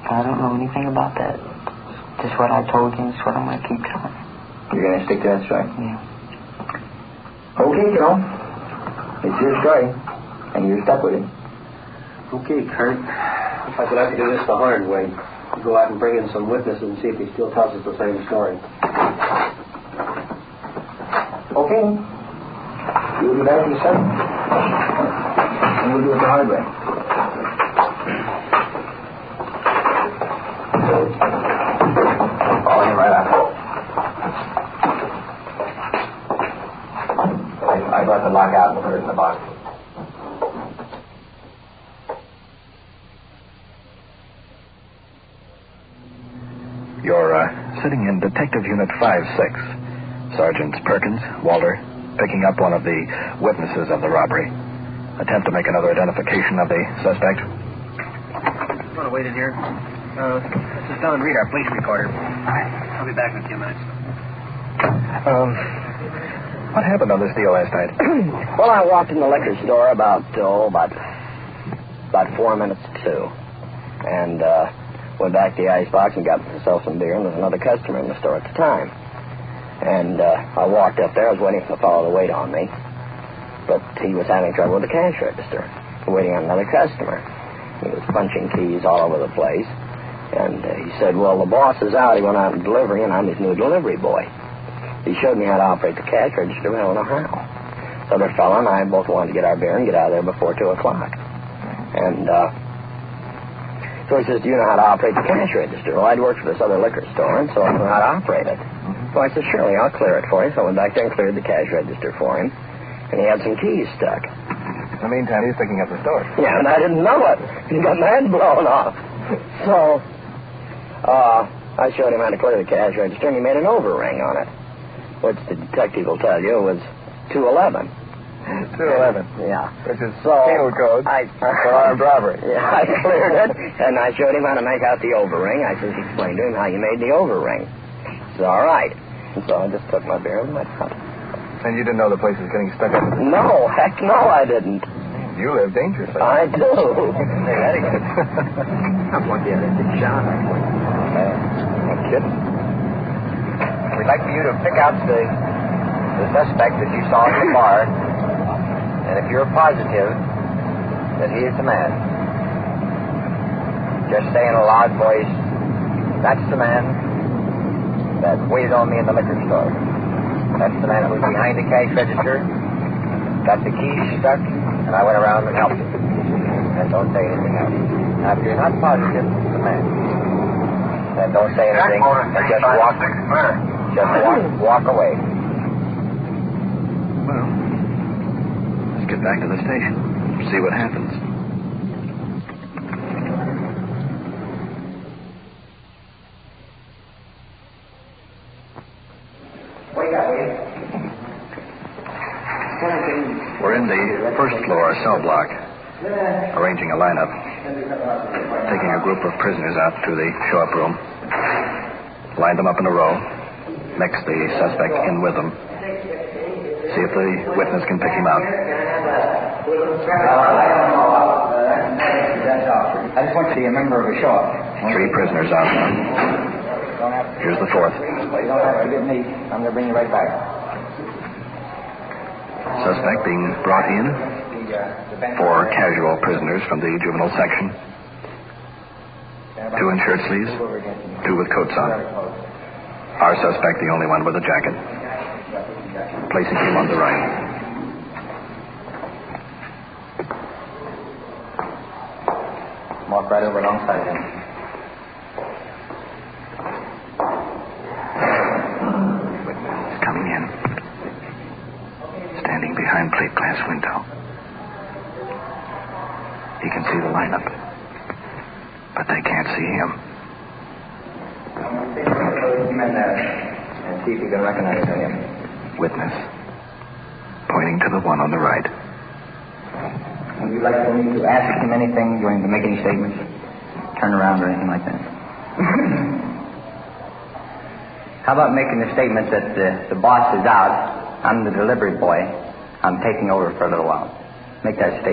I don't know anything about that. Just what I told you, and it's what I'm going to keep telling you. You're going to stick to that story? Yeah. Okay, Joe. It's your story, and you're stuck with it. Okay, Kurt. Looks like we'll have to do this the hard way. We'll go out and bring in some witnesses and see if he still tells us the same story. Okay. You'll be back in 7. And we'll do it the hard way. Follow him right out. I brought the lock out and put it in the box. You're sitting in Detective Unit 5-6. Sergeants Perkins, Walter, picking up one of the witnesses of the robbery. Attempt to make another identification of the suspect. You want to wait in here? Let's just down and read our police recorder. I'll be back in a few minutes. What happened on this deal last night? Well, I walked in the liquor store about 4 minutes to 2. And went back to the icebox and got myself some beer, and there was another customer in the store at the time. And I walked up there. I was waiting for the fellow to wait on me. But he was having trouble with the cash register, waiting on another customer. He was punching keys all over the place. And he said, well, the boss is out. He went out on delivery, and I'm his new delivery boy. He showed me how to operate the cash register, but I don't know how. So the fellow and I both wanted to get our beer and get out of there before 2 o'clock. And so he says, do you know how to operate the cash register? Well, I'd worked for this other liquor store, and so I knew how to operate it. So I said, surely, I'll clear it for you. So I went back there and cleared the cash register for him. And he had some keys stuck. In the meantime, he's picking up the store. Yeah, and I didn't know it. He got my head blown off. So I showed him how to clear the cash register, and he made an overring on it, which the detective will tell you was 211. 211. Yeah. Which is So penal code for armed robbery. Yeah, I cleared it, and I showed him how to make out the overring. I just explained to him how you made the overring. He said, all right. And so I just took my beer and went out. And you didn't know the place was getting stuck up? No, heck no, I didn't. You live dangerously. I do. Hey, Eddie. I'm going to get a big shot. No kidding. We'd like for you to pick out the suspect that you saw in the bar, and if you're positive that he is the man, just say in a loud voice, that's the man that waited on me in the liquor store. That's the man that was behind the cash register, got the keys stuck, and I went around and helped him. And don't say anything else. Now, if you're not positive it's the man, then don't say anything, and just walk away. Well, let's get back to the station. See what happens. We're in the first floor cell block, arranging a lineup, taking a group of prisoners out to the show-up room, line them up in a row, mix the suspect in with them, see if the witness can pick him out. I just want to see a member of a show-up. 3 prisoners out now. Here's the 4th. Well, you don't have to get me. I'm going to bring you right back. Suspect being brought in. 4 casual prisoners from the juvenile section. 2 in shirt sleeves, 2 with coats on. Our suspect, the only one with a jacket. Placing him on the right. Walk right over alongside him. Witness coming in. Standing behind plate glass window. He can see the lineup, but they can't see him. Him in there and see if you can recognize him. Witness, pointing to the one on the right. Would you like for me to ask him anything? Do you want him to make any statements? Turn around or anything like that? How about making the statement that the boss is out, I'm the delivery boy, I'm taking over for a little while. Make that statement.